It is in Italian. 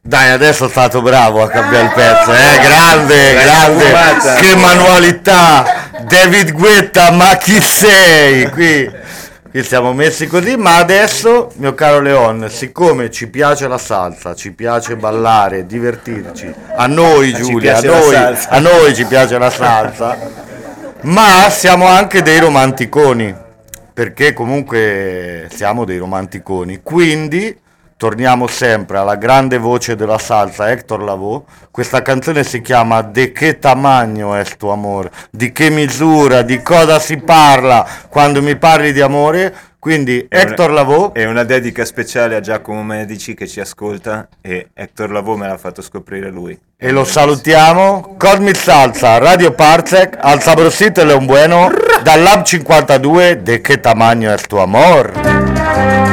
Dai, adesso è stato bravo a cambiare il pezzo, grande, che manualità, David Guetta, ma chi sei? Qui siamo messi così, ma adesso, mio caro Leon, siccome ci piace la salsa, ci piace ballare, divertirci, a noi Giulia, a noi ci piace la salsa, ma siamo anche dei romanticoni, perché comunque siamo dei romanticoni, quindi torniamo sempre alla grande voce della salsa, Héctor Lavoe. Questa canzone si chiama De che tamaño es tu amor? Di che misura, di cosa si parla quando mi parli di amore? Quindi Héctor Lavoe. È una dedica speciale a Giacomo Medici che ci ascolta, e Héctor Lavoe me l'ha fatto scoprire lui. E lo salutiamo. Cosmic Salsa, Radio Parsec, al Sabrosito e Leon Bueno, dal Lab 52, De che tamaño es tu amor?